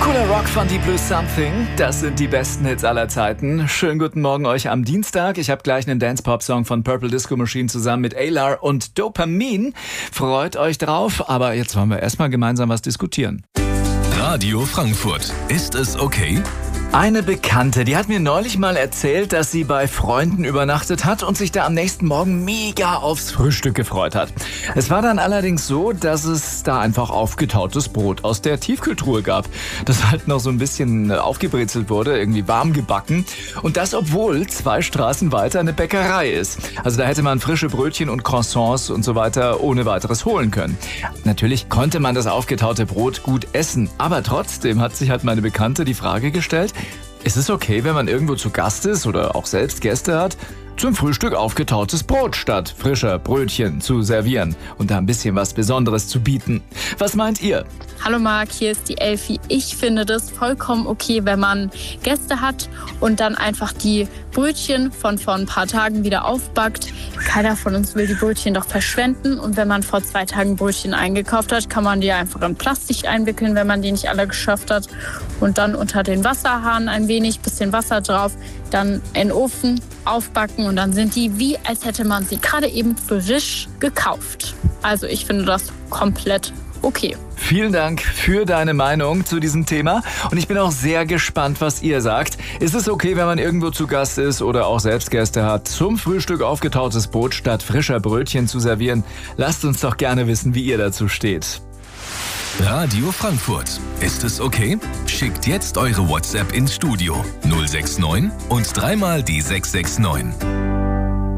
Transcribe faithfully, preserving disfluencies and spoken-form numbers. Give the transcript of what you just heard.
Cooler Rock von Deep Blue Something, das sind die besten Hits aller Zeiten. Schönen guten Morgen euch am Dienstag. Ich habe gleich einen Dance-Pop-Song von Purple Disco Machine zusammen mit Aylar und Dopamin. Freut euch drauf, aber jetzt wollen wir erstmal gemeinsam was diskutieren. Radio Frankfurt. Ist es okay? Eine Bekannte, die hat mir neulich mal erzählt, dass sie bei Freunden übernachtet hat und sich da am nächsten Morgen mega aufs Frühstück gefreut hat. Es war dann allerdings so, dass es da einfach aufgetautes Brot aus der Tiefkühltruhe gab, das halt noch so ein bisschen aufgebrezelt wurde, irgendwie warm gebacken. Und das, obwohl zwei Straßen weiter eine Bäckerei ist. Also da hätte man frische Brötchen und Croissants und so weiter ohne weiteres holen können. Natürlich konnte man das aufgetaute Brot gut essen, aber trotzdem hat sich halt meine Bekannte die Frage gestellt, ist es okay, wenn man irgendwo zu Gast ist oder auch selbst Gäste hat, zum Frühstück aufgetautes Brot statt frischer Brötchen zu servieren und da ein bisschen was Besonderes zu bieten? Was meint ihr? Hallo Marc, hier ist die Elfi. Ich finde das vollkommen okay, wenn man Gäste hat und dann einfach die Brötchen von vor ein paar Tagen wieder aufbackt. Keiner von uns will die Brötchen doch verschwenden. Und wenn man vor zwei Tagen Brötchen eingekauft hat, kann man die einfach in Plastik einwickeln, wenn man die nicht alle geschafft hat. Und dann unter den Wasserhahn ein wenig, bisschen Wasser drauf, dann in den Ofen aufbacken und dann sind die wie, als hätte man sie gerade eben frisch gekauft. Also ich finde das komplett okay. Vielen Dank für deine Meinung zu diesem Thema und ich bin auch sehr gespannt, was ihr sagt. Ist es okay, wenn man irgendwo zu Gast ist oder auch selbst Gäste hat, zum Frühstück aufgetautes Brot statt frischer Brötchen zu servieren? Lasst uns doch gerne wissen, wie ihr dazu steht. Radio Frankfurt. Ist es okay? Schickt jetzt eure WhatsApp ins Studio null sechs neun und dreimal die sechs sechs neun.